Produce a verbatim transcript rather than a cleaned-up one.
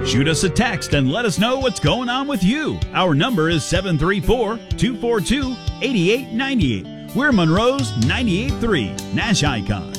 Shoot us a text and let us know what's going on with you. Our number is seven three four, two four two, eight eight nine eight. We're Monroe's ninety-eight point three Nash Icon.